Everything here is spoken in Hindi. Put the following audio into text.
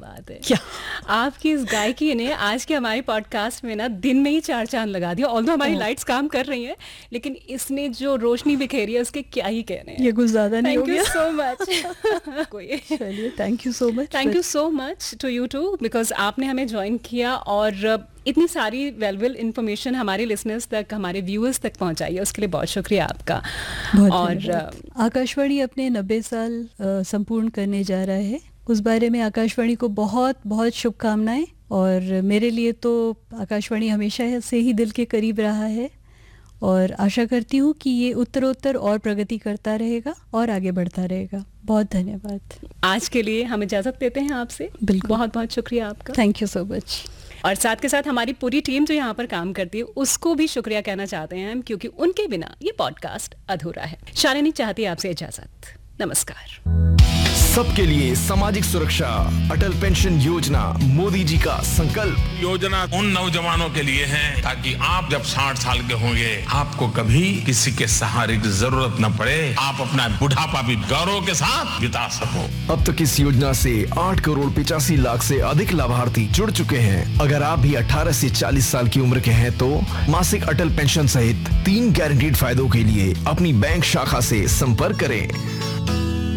बात है। क्या आपकी इस गायकी ने आज के हमारे पॉडकास्ट में ना दिन में ही 4 चांद लगा दिया। ऑल्दो हमारी लाइट्स काम कर रही हैं, लेकिन इसने जो रोशनी बिखेरी है उसके क्या ही कहने हैं। ये कुछ ज्यादा नहीं हो गया? Thank you so much. कोई चलिए, thank you so much. Thank you so much to you to, because आपने हमें ज्वाइन किया और इतनी सारी वैल्यूएबल इन्फॉर्मेशन हमारे लिसनर्स तक, हमारे व्यूअर्स तक पहुंचाई है, उसके लिए बहुत शुक्रिया आपका। और आकाशवाणी अपने 90 साल संपूर्ण करने जा रहा है, उस बारे में आकाशवाणी को बहुत बहुत शुभकामनाएं। और मेरे लिए तो आकाशवाणी हमेशा से ही दिल के करीब रहा है और आशा करती हूँ कि ये उत्तरोत्तर और प्रगति करता रहेगा और आगे बढ़ता रहेगा। बहुत धन्यवाद। आज के लिए हम इजाज़त देते हैं आपसे। बिल्कुल, बहुत बहुत शुक्रिया आपका। Thank you so much. और साथ के साथ हमारी पूरी टीम जो यहाँ पर काम करती है उसको भी शुक्रिया कहना चाहते हैं हम, क्योंकि उनके बिना ये पॉडकास्ट अधूरा है। शालिनी चाहती है आपसे इजाजत। नमस्कार। सबके लिए सामाजिक सुरक्षा, अटल पेंशन योजना, मोदी जी का संकल्प। योजना उन नौजवानों के लिए है ताकि आप जब 60 साल के होंगे आपको कभी किसी के सहारे की जरूरत न पड़े, आप अपना बुढ़ापा भी गौरव के साथ बिता सको। अब तक इस योजना से 8 करोड़ 85 लाख से अधिक लाभार्थी जुड़ चुके हैं। अगर आप भी 18 से 40 साल की उम्र के हैं तो मासिक अटल पेंशन सहित 3 गारंटीड फायदों के लिए अपनी बैंक शाखा से संपर्क करें।